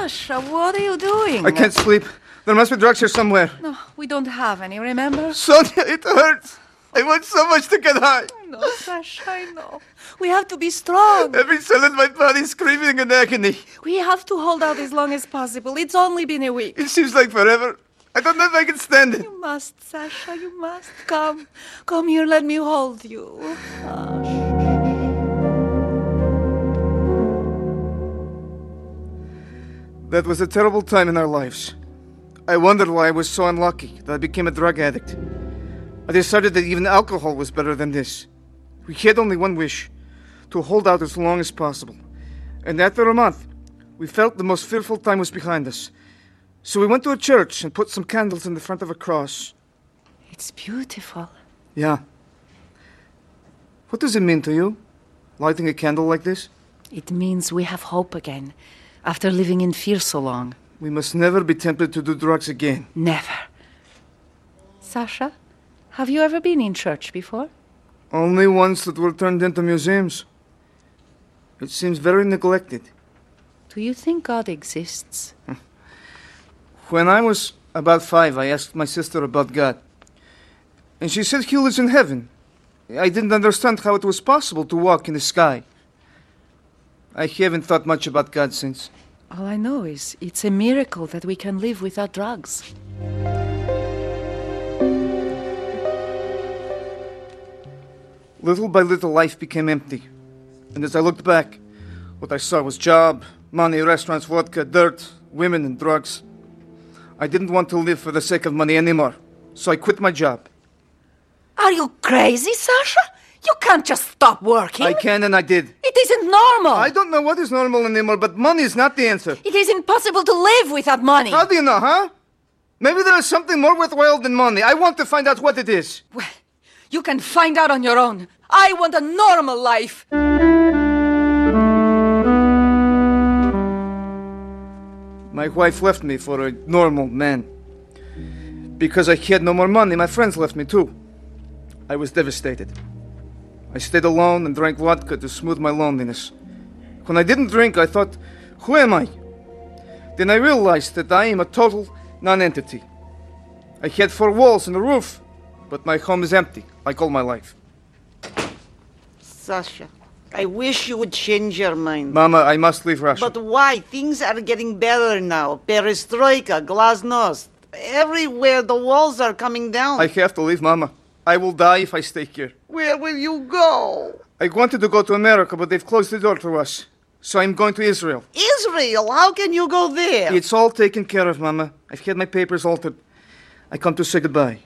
Sasha, what are you doing? I can't sleep. There must be drugs here somewhere. No, we don't have any, remember? Sonia, it hurts. I want so much to get high. I know, Sasha, I know. We have to be strong. Every cell in my body is screaming in agony. We have to hold out as long as possible. It's only been a week. It seems like forever. I don't know if I can stand it. You must, Sasha, you must. Come. Come here, let me hold you. That was a terrible time in our lives. I wondered why I was so unlucky that I became a drug addict. I decided that even alcohol was better than this. We had only one wish, to hold out as long as possible. And after a month, we felt the most fearful time was behind us. So we went to a church and put some candles in the front of a cross. It's beautiful. Yeah. What does it mean to you, lighting a candle like this? It means we have hope again, after living in fear so long. We must never be tempted to do drugs again. Never. Sasha, have you ever been in church before? Only ones that were turned into museums. It seems very neglected. Do you think God exists? When I was about 5, I asked my sister about God. And she said he lives in heaven. I didn't understand how it was possible to walk in the sky. I haven't thought much about God since. All I know is it's a miracle that we can live without drugs. Little by little, life became empty. And as I looked back, what I saw was job, money, restaurants, vodka, dirt, women, and drugs. I didn't want to live for the sake of money anymore, so I quit my job. Are you crazy, Sasha? You can't just stop working. I can, and I did. It isn't normal. I don't know what is normal anymore, but money is not the answer. It is impossible to live without money. How do you know, huh? Maybe there is something more worthwhile than money. I want to find out what it is. Well, you can find out on your own. I want a normal life. My wife left me for a normal man. Because I had no more money, my friends left me too. I was devastated. I stayed alone and drank vodka to smooth my loneliness. When I didn't drink, I thought, who am I? Then I realized that I am a total non-entity. I had 4 walls and a roof, but my home is empty, like all my life. Sasha, I wish you would change your mind. Mama, I must leave Russia. But why? Things are getting better now. Perestroika, glasnost. Everywhere the walls are coming down. I have to leave, Mama. I will die if I stay here. Where will you go? I wanted to go to America, but they've closed the door to us. So I'm going to Israel. Israel? How can you go there? It's all taken care of, Mama. I've had my papers altered. I come to say goodbye.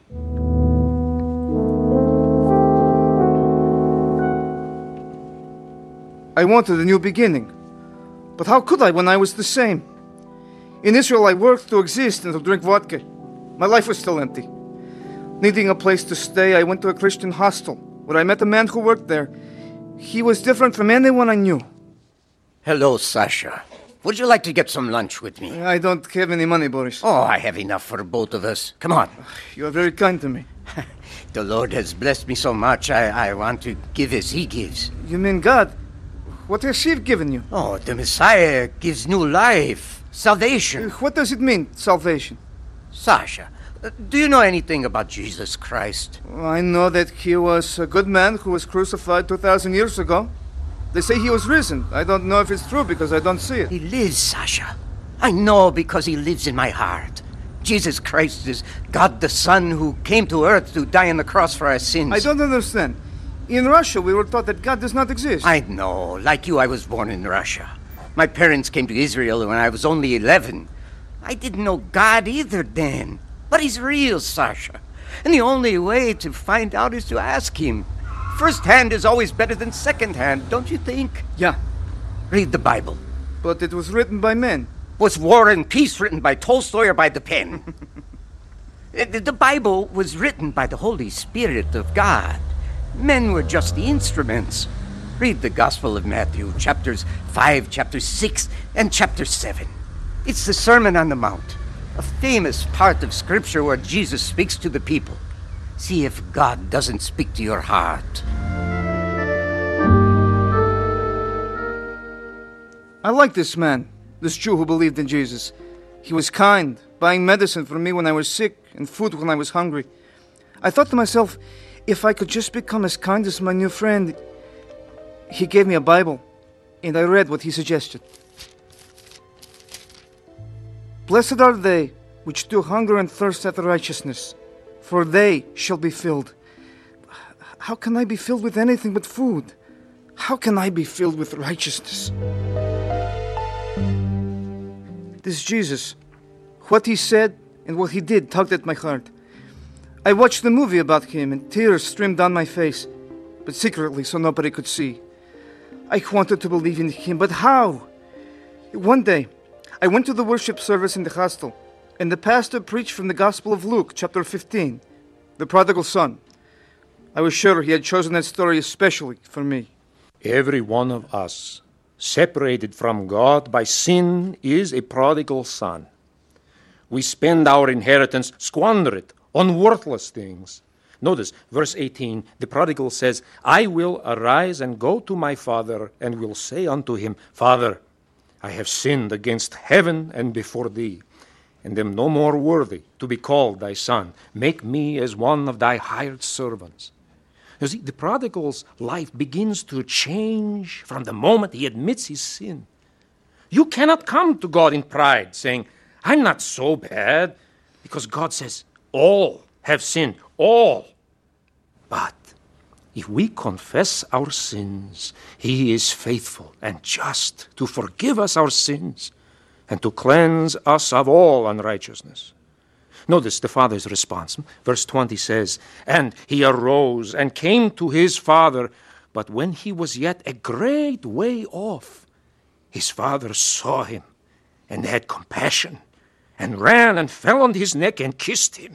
I wanted a new beginning. But how could I when I was the same? In Israel, I worked to exist and to drink vodka. My life was still empty. Needing a place to stay, I went to a Christian hostel, where I met a man who worked there. He was different from anyone I knew. Hello, Sasha. Would you like to get some lunch with me? I don't have any money, Boris. Oh, I have enough for both of us. Come on. You are very kind to me. The Lord has blessed me so much, I want to give as He gives. You mean God? What has He given you? Oh, the Messiah gives new life, salvation. What does it mean, salvation? Sasha, do you know anything about Jesus Christ? I know that He was a good man who was crucified 2,000 years ago. They say He was risen. I don't know if it's true because I don't see it. He lives, Sasha. I know because He lives in my heart. Jesus Christ is God the Son who came to earth to die on the cross for our sins. I don't understand. In Russia, we were taught that God does not exist. I know. Like you, I was born in Russia. My parents came to Israel when I was only 11. I didn't know God either then. But He's real, Sasha. And the only way to find out is to ask Him. First hand is always better than second hand, don't you think? Yeah. Read the Bible. But it was written by men. Was War and Peace written by Tolstoy or by the pen? The Bible was written by the Holy Spirit of God. Men were just the instruments. Read the Gospel of Matthew, chapters 5, chapter 6, and chapter 7. It's the Sermon on the Mount, a famous part of Scripture where Jesus speaks to the people. See if God doesn't speak to your heart. I like this man. this Jew who believed in Jesus. He was kind, buying medicine for me when I was sick and food when I was hungry. I thought to myself, if I could just become as kind as my new friend. He gave me a Bible, and I read what he suggested. Blessed are they which do hunger and thirst after righteousness, for they shall be filled. How can I be filled with anything but food? How can I be filled with righteousness? This Jesus, what he said and what he did tugged at my heart. I watched the movie about him and tears streamed down my face, but secretly so nobody could see. I wanted to believe in him, but how? One day, I went to the worship service in the hostel, and the pastor preached from the Gospel of Luke, chapter 15, the prodigal son. I was sure he had chosen that story especially for me. Every one of us, separated from God by sin, is a prodigal son. We spend our inheritance, squander it on worthless things. Notice, verse 18, the prodigal says, I will arise and go to my father, and will say unto him, Father, I have sinned against heaven and before thee, and am no more worthy to be called thy son. Make me as one of thy hired servants. You see, the prodigal's life begins to change from the moment he admits his sin. You cannot come to God in pride, saying, I'm not so bad, because God says, all have sinned, all. But if we confess our sins, he is faithful and just to forgive us our sins and to cleanse us of all unrighteousness. Notice the father's response. Verse 20 says, And he arose and came to his father, but when he was yet a great way off, his father saw him and had compassion and ran and fell on his neck and kissed him.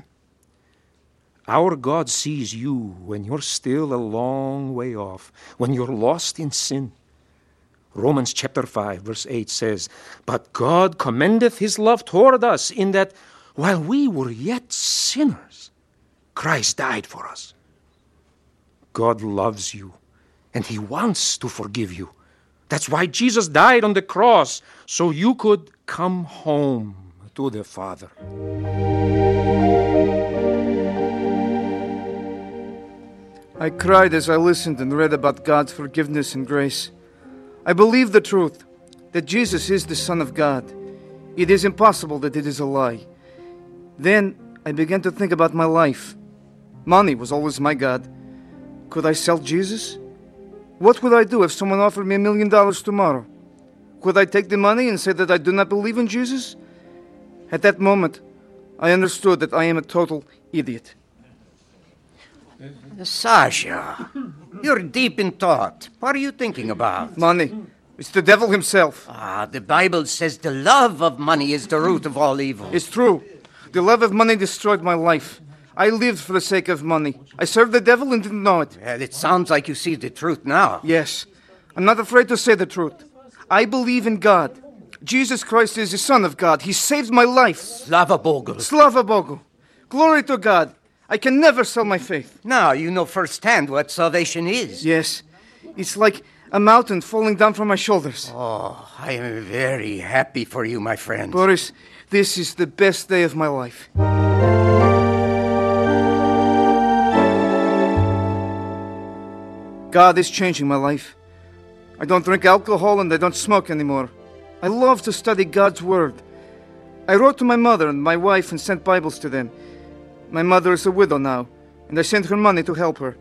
Our God sees you when you're still a long way off, when you're lost in sin. Romans chapter 5, verse 8 says, But God commendeth his love toward us, in that while we were yet sinners, Christ died for us. God loves you, and he wants to forgive you. That's why Jesus died on the cross, so you could come home to the Father. I cried as I listened and read about God's forgiveness and grace. I believe the truth, that Jesus is the Son of God. It is impossible that it is a lie. Then I began to think about my life. Money was always my God. Could I sell Jesus? What would I do if someone offered me $1 million tomorrow? Could I take the money and say that I do not believe in Jesus? At that moment, I understood that I am a total idiot. Sasha, you're deep in thought. What are you thinking about? Money. It's the devil himself. The Bible says the love of money is the root of all evil. It's true. The love of money destroyed my life. I lived for the sake of money. I served the devil and didn't know it. Well, it sounds like you see the truth now. Yes. I'm not afraid to say the truth. I believe in God. Jesus Christ is the Son of God. He saved my life. Slava Bogu. Slava Bogu. Glory to God. I can never sell my faith. Now you know firsthand what salvation is. Yes. It's like a mountain falling down from my shoulders. Oh, I am very happy for you, my friend. Boris, this is the best day of my life. God is changing my life. I don't drink alcohol and I don't smoke anymore. I love to study God's Word. I wrote to my mother and my wife and sent Bibles to them. My mother is a widow now, and I sent her money to help her.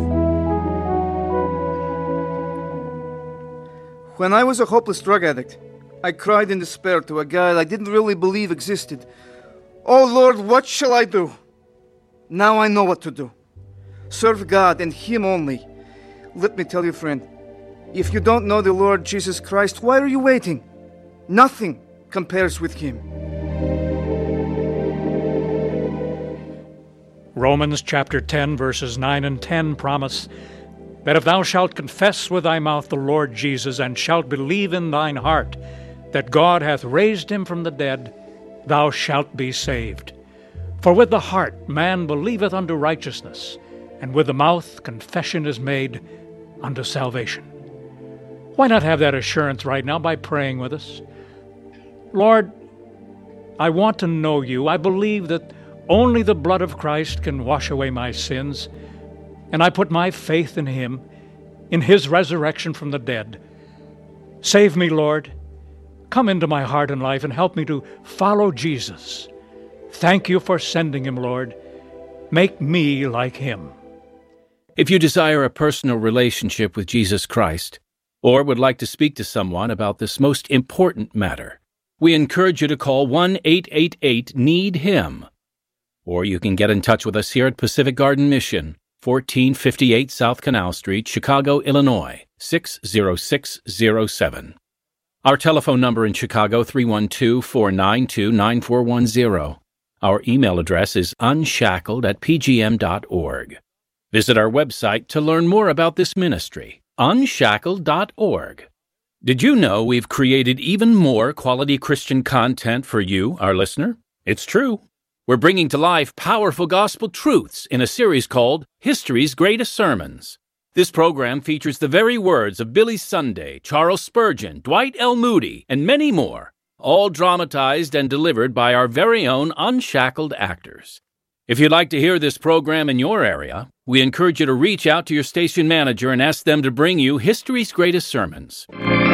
When I was a hopeless drug addict, I cried in despair to a God I didn't really believe existed. Oh Lord, what shall I do? Now I know what to do. Serve God and Him only. Let me tell you, friend, if you don't know the Lord Jesus Christ, why are you waiting? Nothing compares with Him. Romans chapter 10, verses 9 and 10 promise that if thou shalt confess with thy mouth the Lord Jesus, and shalt believe in thine heart that God hath raised him from the dead, thou shalt be saved. For with the heart man believeth unto righteousness, and with the mouth confession is made unto salvation. Why not have that assurance right now by praying with us? Lord, I want to know you. I believe that only the blood of Christ can wash away my sins, and I put my faith in him, in his resurrection from the dead. Save me, Lord. Come into my heart and life and help me to follow Jesus. Thank you for sending him, Lord. Make me like him. If you desire a personal relationship with Jesus Christ, or would like to speak to someone about this most important matter, we encourage you to call 1-888-NEED-HIM. Or you can get in touch with us here at Pacific Garden Mission, 1458 South Canal Street, Chicago, Illinois, 60607. Our telephone number in Chicago, 312-492-9410. Our email address is unshackled@pgm.org. Visit our website to learn more about this ministry, unshackled.org. Did you know we've created even more quality Christian content for you, our listener? It's true. We're bringing to life powerful gospel truths in a series called History's Greatest Sermons. This program features the very words of Billy Sunday, Charles Spurgeon, Dwight L. Moody, and many more, all dramatized and delivered by our very own unshackled actors. If you'd like to hear this program in your area, we encourage you to reach out to your station manager and ask them to bring you History's Greatest Sermons.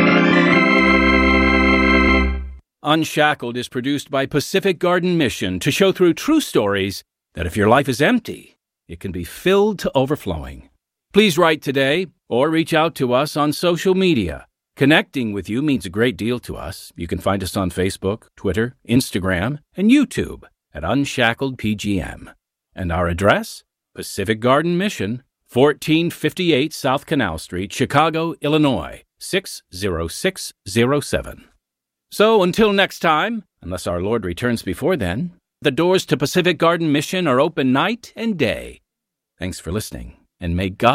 Unshackled is produced by Pacific Garden Mission to show through true stories that if your life is empty, it can be filled to overflowing. Please write today or reach out to us on social media. Connecting with you means a great deal to us. You can find us on Facebook, Twitter, Instagram, and YouTube at Unshackled PGM. And our address? Pacific Garden Mission, 1458 South Canal Street, Chicago, Illinois, 60607. So until next time, unless our Lord returns before then, the doors to Pacific Garden Mission are open night and day. Thanks for listening, and may God